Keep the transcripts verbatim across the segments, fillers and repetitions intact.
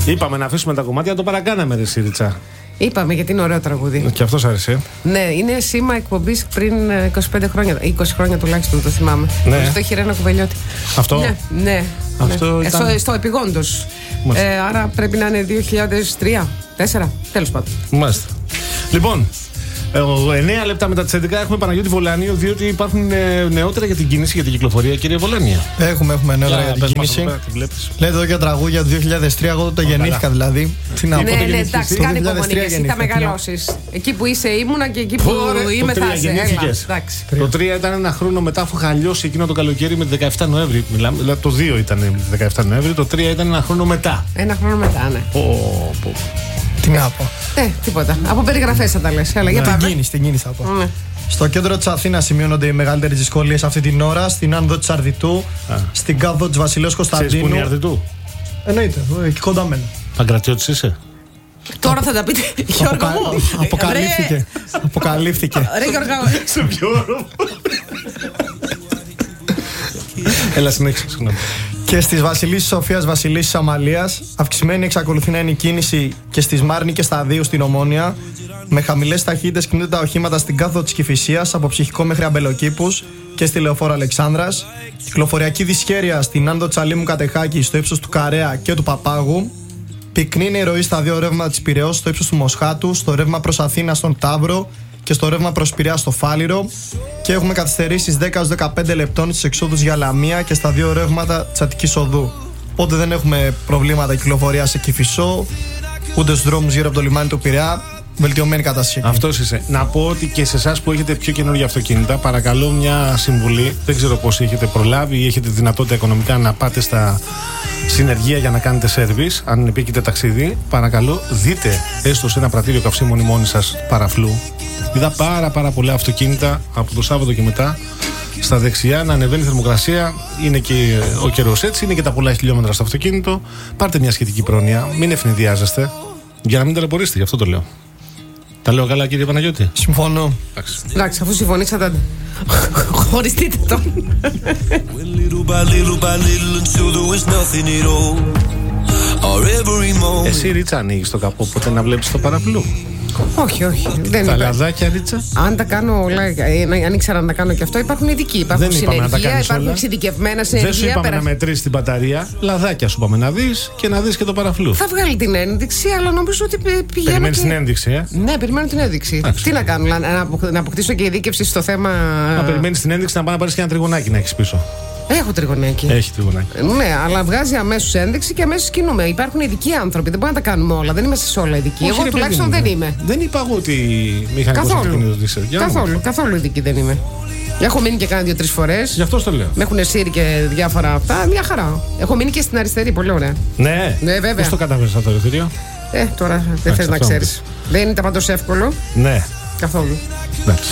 Είπαμε να αφήσουμε τα κομμάτια, το παρακάναμε, ρε Σύριτσα. Είπαμε γιατί είναι ωραίο τραγούδι. Και αυτό άρεσε. Ναι, είναι σήμα εκπομπής πριν είκοσι πέντε χρόνια. είκοσι χρόνια τουλάχιστον το θυμάμαι. Ναι. Στο έχει Ρένα Κουβελιώτη. Αυτό. Ναι, ναι. Αυτό ναι. ήταν... ε, στο, στο επιγόντως. Ε, άρα πρέπει να είναι δύο χιλιάδες τρία, τέσσερα, τέλος πάντων. Μάλιστα. Λοιπόν, εννέα λεπτά μετά τις έντεκα έχουμε Παναγιώτη Βολάνιο, διότι υπάρχουν νεότερα για την κίνηση, για την κυκλοφορία. Κύριε Βολάνια. Έχουμε, έχουμε νεότερα για, για την κίνηση. Λέτε εδώ για τραγούδια του δύο χιλιάδες τρία, εγώ το γεννήθηκα δηλαδή. Τι να πω, ναι, ναι, εντάξει, κάνε υπομονή και εσύ θα μεγαλώσεις. Εκεί που είσαι ήμουνα και εκεί που είμαι θα είσαι. Το τρία ήταν ένα χρόνο μετά, αφού είχα λιώσει εκείνο το καλοκαίρι με δεκαεφτά Νοέμβρη. Μιλάμε, δηλαδή το δύο ήταν δεκαεφτά Νοέμβρη, το τρία ήταν ένα χρόνο μετά. Ένα χρόνο μετά, ναι. Τι να πω. Ε, τίποτα. Από περιγραφές θα τα λες. Έλα, για την πάμε. κίνηση, την κίνηση θα πω. Ναι. Στο κέντρο της Αθήνας σημειώνονται οι μεγαλύτερες δυσκολίες αυτή την ώρα. Στην άνοδο της Αρδιτού, Α. στην κάδο της Βασιλέως Κωνσταντίνου. Ξέρεις που είναι η Αρδιτού? Εννοείται, εκεί κοντά μένω. Παγκρατιώτης είσαι? Τώρα θα τα πείτε, Γιώργο μου. Αποκαλύφθηκε. Αποκαλύφθηκε. Ρε Γιώργο. Σε ποιο όρο? Έλα, συνέχισε, συγγνώμη. Και στις Βασιλίσσης Σοφίας, Βασιλίσσης Αμαλίας, αυξημένη εξακολουθεί να είναι η κίνηση και στις Μάρνη και Σταδίου στην Ομόνια. Με χαμηλές ταχύτητες κινούνται τα οχήματα στην κάθοδο της Κηφισίας, από Ψυχικό μέχρι Αμπελοκήπους και στη Λεωφόρο Αλεξάνδρας. Κυκλοφοριακή δυσχέρεια στην άνοδο Τσαλίμου Κατεχάκη, στο ύψος του Καρέα και του Παπάγου. Πυκνή είναι η ροή στα δύο ρεύματα της Πειραιώς, στο ύψος του Μοσχάτου, στο ρεύμα προς Αθήνα στον Ταύρο και στο ρεύμα προς Πειραιά στο Φάληρο. Και έχουμε καθυστερήσεις δέκα έως δεκαπέντε λεπτών στις εξόδους για Λαμία και στα δύο ρεύματα της Αττικής Οδού. Οπότε δεν έχουμε προβλήματα κυκλοφορία σε Κηφισό, ούτε στους δρόμους γύρω από το λιμάνι του Πειραιά. Βελτιωμένη κατάσταση. Αυτός είσαι. Να πω ότι και σε εσάς που έχετε πιο καινούργια αυτοκίνητα, παρακαλώ μια συμβουλή. Δεν ξέρω πώς έχετε προλάβει ή έχετε δυνατότητα οικονομικά να πάτε στα συνεργεία για να κάνετε σέρβις. Αν επίκειται ταξίδι, παρακαλώ δείτε έστω σε ένα πρατήριο καυσίμων μόνοι σας παραφλού. Είδα πάρα πάρα πολλά αυτοκίνητα από το Σάββατο και μετά στα δεξιά να ανεβαίνει η θερμοκρασία. Είναι και ο καιρός έτσι, είναι και τα πολλά χιλιόμετρα στο αυτοκίνητο. Πάρτε μια σχετική πρόνοια, μην ευνηδιάζεστε. Για να μην ταλαιπωρήσετε, γι' αυτό το λέω. Τα λέω καλά, κύριε Παναγιώτη? Συμφωνώ. Εντάξει, αφού συμφωνήσατε, χωριστείτε τον. Εσύ, Ρίτσα, ανοίγεις το καπό ποτέ να βλέπεις το παραπλού? Όχι, όχι. Δεν τα λαδάκια, Ρίτσα. Αν τα κάνω όλα, αν ήξερα να τα κάνω και αυτό, υπάρχουν ειδικοί. Υπάρχουν συνεργεία, υπάρχουν εξειδικευμένα συνεργεία. Δεν σου είπαμε πέρα... να μετρήσεις την μπαταρία. Λαδάκια σου είπαμε να δεις και να δεις και το παραφλού. Θα βγάλει την ένδειξη, αλλά νομίζω ότι πηγαίνω. Περιμένεις και... την ένδειξη, ε? Ναι, περιμένω την ένδειξη. Άξι. Τι να κάνω, να αποκτήσω και ειδίκευση στο θέμα. Να περιμένεις την ένδειξη να πάει να πάρεις και ένα τριγωνάκι να έχεις πίσω. Έχω τριγωνάκι. Έχει τριγωνάκι. Ναι, αλλά βγάζει αμέσως ένδειξη και αμέσως κινούμε. Υπάρχουν ειδικοί άνθρωποι. Δεν μπορούμε να τα κάνουμε όλα. Δεν είμαστε σε όλα ειδικοί. Όχι, εγώ τουλάχιστον δεν είμαι. Δεν είπα εγώ ότι μηχανικός αυτοκίνητος είσαι. Καθόλου, καθόλου ειδική δεν είμαι. Έχω μείνει και κάνα δύο-τρεις φορές. Γι' αυτό το λέω. Με έχουν σύρει και διάφορα αυτά. Μια χαρά. Έχω μείνει και στην αριστερή, πολύ ωραία. Ναι, ναι βέβαια. Πώς το κατάφερες αυτό το ερωτήριο? Ε, τώρα δεν θες να ξέρεις. Δεν ήταν πάντως εύκολο. Ναι. Καθόλου. Εντάξει.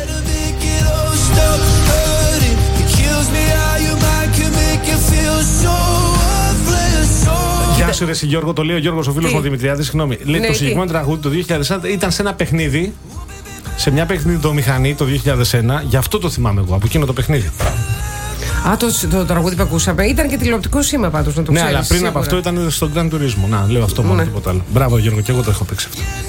Γεια σου, ρε Γιώργο, το λέει ο Γιώργος ο φίλος μου Δημητριάδης. Συγγνώμη. Λέει ναι, το συγκεκριμένο τραγούδι το δύο χιλιάδες ένα ήταν σε ένα παιχνίδι. Σε μια παιχνιδομηχανή το δύο χιλιάδες ένα. Γι' αυτό το θυμάμαι εγώ, από εκείνο το παιχνίδι. Α, το, το τραγούδι που ακούσαμε ήταν και τηλεοπτικό σήμα πάντως, να το ναι, ξέρεις. Ναι, αλλά πριν σίγουρα. Από αυτό ήταν στο Gran Turismo. Να, λέω αυτό μόνο, ναι. Τίποτα άλλο. Μπράβο, Γιώργο, και εγώ το έχω παίξει αυτό.